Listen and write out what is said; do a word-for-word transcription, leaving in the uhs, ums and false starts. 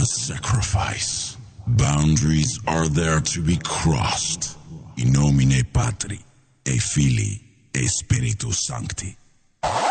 sacrifice. Boundaries are there to be crossed. In nomine Patri, et Filii, et Spiritus Sancti.